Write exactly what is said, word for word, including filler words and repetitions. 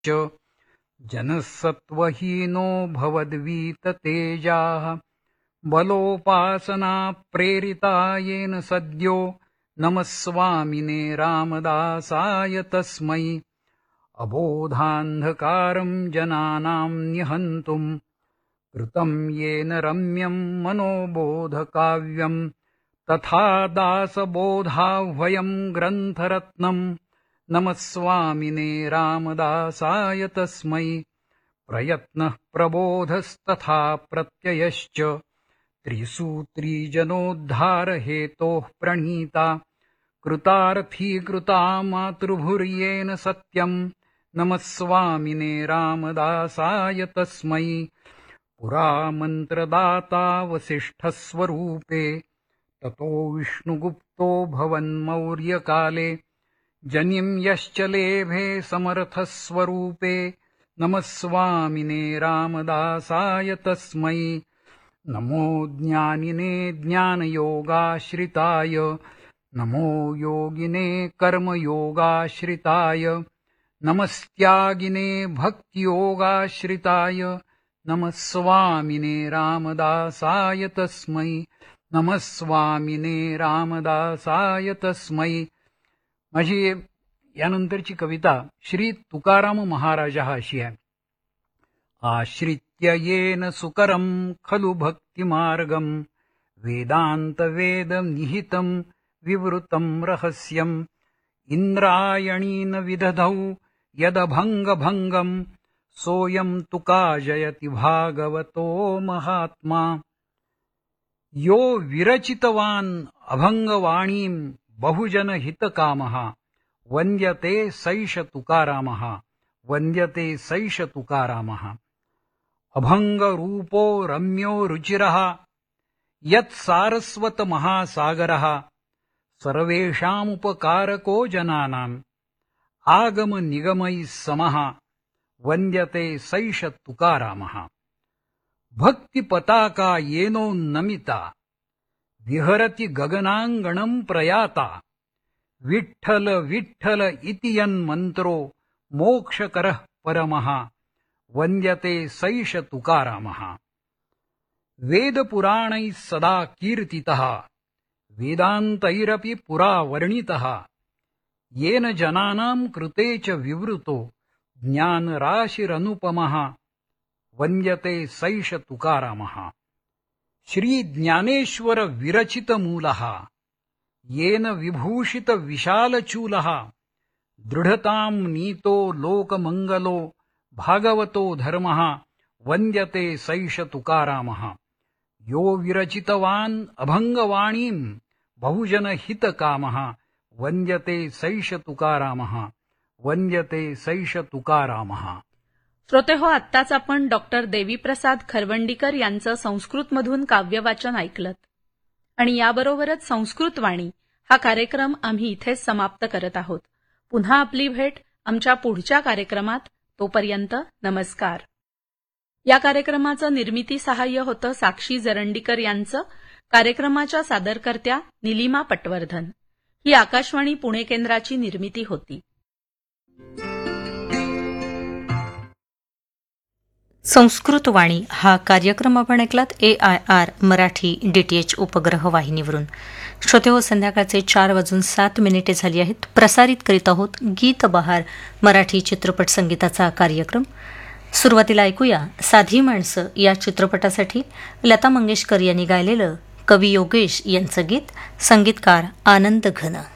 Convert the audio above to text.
जनसत्त्वहीनो भवद्वीततेजाः बलोपासना प्रेरिता येन सद्यो नमः स्वामिने रामदासाय तस्मै अबोधान्धकारं जनानां निहन्तुं कृतं येन रम्यं मनोबोधकाव्यं तथा दासबोधाह्वयं ग्रन्थरत्नं नमः स्वामिने रामदासाय तस्मै प्रयत्नः प्रबोधस्तथा प्रत्ययश्च त्रिसूत्रीजनोद्धारहेतोः प्रणीता कृतार्थीकृता मातृभुर्येन सत्यं नमः स्वामिने रामदासाय तस्मै पुरा मन्त्रदाता वसिष्ठस्वरूपे ततो विष्णुगुप्तो भवन्मौर्यकाले जनिं यश्च लेभे समर्थस्वरूपे नमः स्वामिने रामदासाय तस्मै नमो ज्ञानिने ज्ञानयोगाश्रिताय नमो योगिने कर्मयोगाश्रिताय नमस्त्यागिने भक्तियोगाश्रिताय नमः स्वामिने रामदासाय तस्मै नमः स्वामिने रामदासाय तस्मै. माझी यानंतरची कविता श्री तुकाराम महाराजा अशी आहे. आश्रित्य येन सुकरं खलु भक्तिमार्गं वेदान्तवेद निहितं विवृतं रहस्यम् इंद्रायणीन विदधौ यदभङ्गभङ्गं सोऽयं तुका जयति भागवतो महात्मा. यो विरचितवान् अभङ्गवाणीं बहुजनहितकामः वन्द्यते सैष तुकारामः वन्द्यते सैष तुकारामः. अभङ्गरूपो रम्यो रुचिरः यत्सारस्वतमहासागरः सर्वेषामुपकारको जनानाम् आगमनिगमैः समः वन्द्यते सैष तुकारामः. भक्तिपताका येनोन्नमिता विहरति गगनाङ्गणं प्रयाता विठ्ठल विठ्ठल इति यन्मन्त्रो मोक्षकरः परमः वन्द्यते सैष तुकारामः. वेदपुराणैः सदा कीर्तितः वेदान्तैरपि पुरा वर्णितः येन जनानां कृते च विवृतो ज्ञानराशिरनुपमः वन्द्यते सैष तुकारामः. श्रीज्ञानेश्वर विरचितमूलः येन विभूषित विशालचूलः दृढतां नीतो लोकमङ्गलो भागवतो धर्मः वन्द्यते सैष तुकारामः. यो विरचितवान् अभङ्गवाणीं बहुजनहितकामः वन्द्यते सैष तुकारामः वन्द्यते सैष तुकारामः. श्रोते हो, आत्ताच आपण डॉक्टर देवीप्रसाद खरवंडीकर यांचं संस्कृतमधून काव्यवाचन ऐकलत आणि याबरोबरच संस्कृत वाणी हा कार्यक्रम आम्ही इथेच समाप्त करत आहोत. पुन्हा आपली भेट आमच्या पुढच्या कार्यक्रमात. तोपर्यंत नमस्कार. या कार्यक्रमाचं निर्मिती सहाय्य होतं साक्षी जरंडीकर यांचं. कार्यक्रमाच्या सादरकर्त्या निलिमा पटवर्धन. ही आकाशवाणी पुणे केंद्राची निर्मिती होती. संस्कृत वाणी हा कार्यक्रम आपण ऐकलात ए आय आर मराठी डीटीएच उपग्रह वाहिनीवरून. श्रोते हो, संध्याकाळचे चार वाजून सात मिनिटे झाली आहेत. प्रसारित करीत आहोत गीत बहार मराठी चित्रपट संगीताचा कार्यक्रम. सुरुवातीला ऐकूया साधी माणसं या चित्रपटासाठी लता मंगेशकर यांनी गायलेलं कवी योगेश यांचं गीत. संगीतकार आनंद घन.